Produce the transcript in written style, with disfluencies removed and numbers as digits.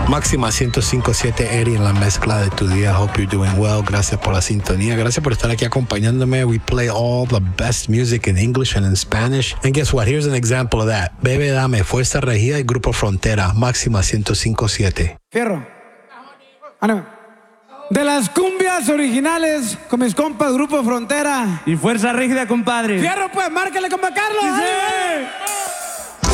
Máxima 105.7, Eddie en la mezcla de tu día. Hope you're doing well. Gracias por la sintonía. Gracias por estar aquí acompañándome. We play all the best music in English and in Spanish. And guess what? Here's an example of that. Bebe Dame, Fuerza Regida y Grupo Frontera. Máxima 105.7. Fierro. De las cumbias originales con mis compas Grupo Frontera y Fuerza Rígida, compadre. Fierro, pues, márcale, compa Carlos. Sí.